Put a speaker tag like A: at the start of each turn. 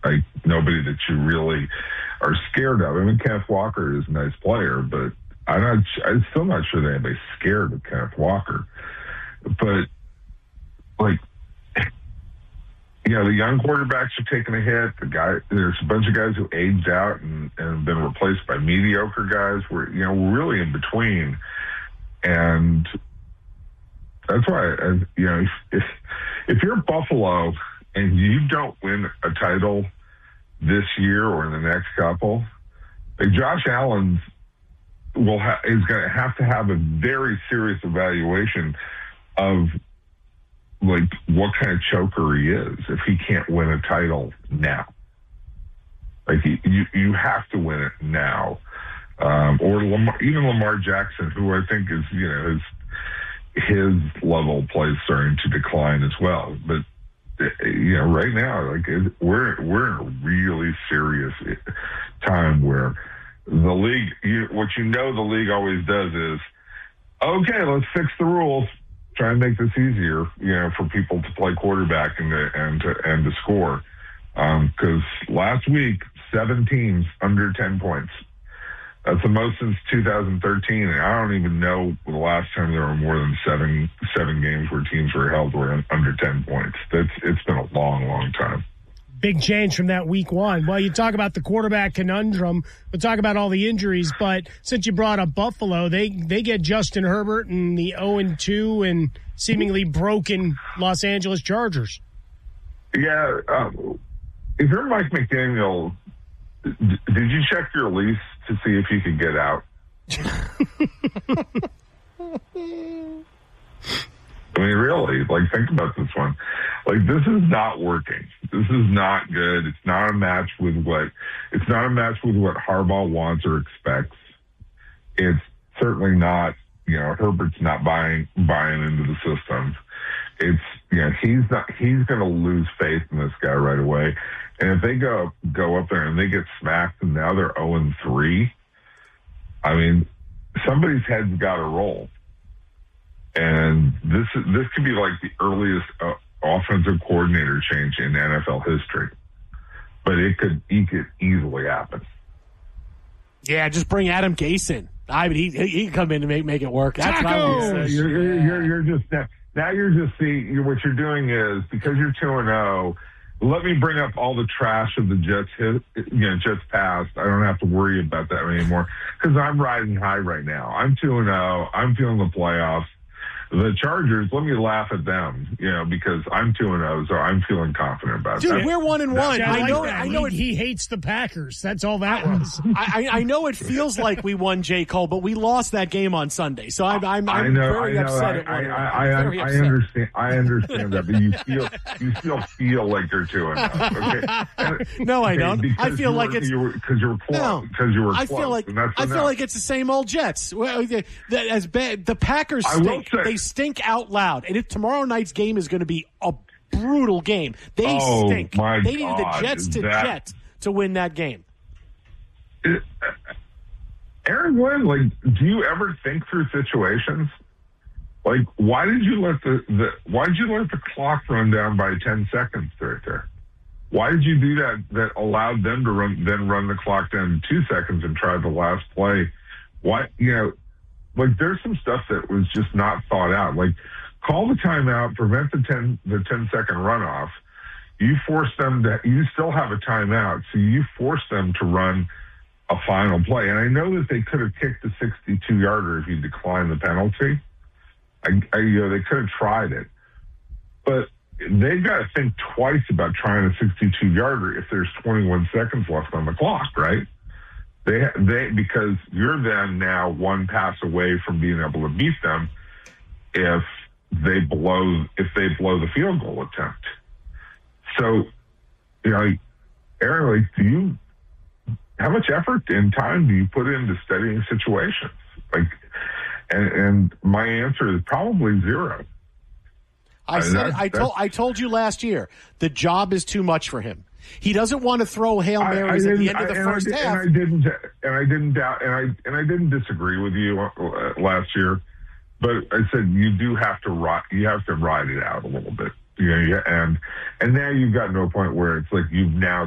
A: Like, nobody that you really are scared of. I mean, Kenneth Walker is a nice player, but I'm still not sure that anybody's scared of Kenneth Walker. But, like, the young quarterbacks are taking a hit. There's a bunch of guys who aged out and have been replaced by mediocre guys. We're really in between. And that's why, if you're Buffalo and you don't win a title this year or in the next couple, like Josh Allen is going to have a very serious evaluation of like what kind of choker he is if he can't win a title now. Like you have to win it now, or Lamar Jackson, who I think is his level of play is starting to decline as well. But right now, like we're in a really serious time where the league, what the league always does is, okay, let's fix the rules, try and make this easier, for people to play quarterback and to score. Because last week, 7 teams under 10 points. That's the most since 2013, and I don't even know the last time there were more than seven games where teams were held were under 10 points. It's been a long, long time.
B: Big change from that week one. Well, you talk about the quarterback conundrum. We'll talk about all the injuries, but since you brought up Buffalo, they get Justin Herbert and the 0-2 and seemingly broken Los Angeles Chargers.
A: Yeah, if you're Mike McDaniel, did you check your lease to see if you could get out? I mean, really, like, think about this one. Like, this is not working. This is not good. It's not a match with what Harbaugh wants or expects. It's certainly not, Herbert's not buying into the system. It's, he's going to lose faith in this guy right away. And if they go up there and they get smacked and now they're 0-3, I mean, somebody's head's got to roll. And this could be like the earliest offensive coordinator change in NFL history. But it could easily happen.
C: Yeah, just bring Adam Gase in. I mean, he can come in and make it work. That's what I want to say.
A: You're just now you're just seeing what you're doing is, because you're 2-0. Let me bring up all the trash of the Jets past. I don't have to worry about that anymore because I'm riding high right now. I'm 2-0. I'm feeling the playoffs. The Chargers, let me laugh at them, because I'm 2-0, so I'm feeling confident about
C: it.
A: that.
C: Dude, we're 1-1. I know
B: he hates the Packers. That's all that was.
C: I know it feels like we won, J. Cole, but we lost that game on Sunday. So I'm very upset.
A: I understand that, but you still feel like you're 2-0. Okay?
C: No, I don't. I feel like it's
A: because you were close. Because you were close.
C: I feel like it's the same old Jets. The Packers they stink out loud. And if tomorrow night's game is going to be a brutal game, they stink. They needed the Jets to win that game.
A: Aaron Glenn, do you ever think through situations? Like, why did you let the clock run down by 10 seconds right there? Why did you do that allowed them to run the clock down to 2 seconds and try the last play? Why, there's some stuff that was just not thought out. Like, call the timeout, prevent the 10-second runoff. You still have a timeout, so you force them to run a final play. And I know that they could have kicked the 62-yarder if you declined the penalty. They could have tried it. But they've got to think twice about trying a 62-yarder if there's 21 seconds left on the clock, right? Because you're then now one pass away from being able to beat them if they blow the field goal attempt. So, Aaron, how much effort and time do you put into studying situations? And my answer is probably zero.
C: I told you last year the job is too much for him. He doesn't want to throw Hail Marys at the end of the first half.
A: And I didn't disagree with you last year, but I said you have to ride it out a little bit. And now you've gotten to a point where it's like you've now